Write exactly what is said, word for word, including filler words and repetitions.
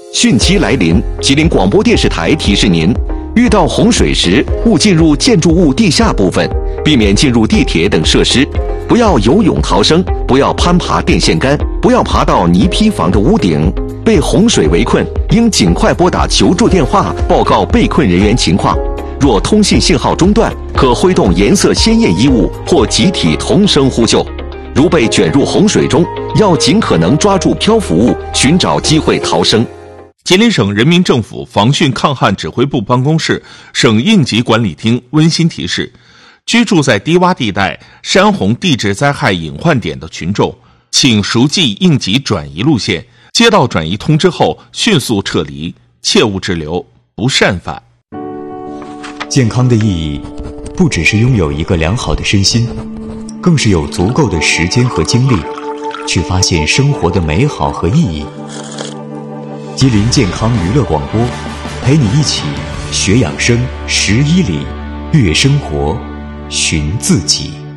汛期来临，吉林广播电视台提示您：遇到洪水时，勿进入建筑物地下部分，避免进入地铁等设施。不要游泳逃生，不要攀爬电线杆，不要爬到泥坯房的屋顶。被洪水围困，应尽快拨打求助电话，报告被困人员情况。若通信信号中断，可挥动颜色鲜艳衣物或集体同声呼救。如被卷入洪水中，要尽可能抓住漂浮物，寻找机会逃生。 吉林省人民政府防汛抗旱指挥部办公室、省应急管理厅温馨提示：居住在低洼地带、山洪地质灾害隐患点的群众，请熟记应急转移路线，接到转移通知后迅速撤离，切勿滞留，不擅返。 健康的意义，不只是拥有一个良好的身心，更是有足够的时间和精力，去发现生活的美好和意义。吉林健康娱乐广播，陪你一起学养生，识医理，悦生活，寻自己。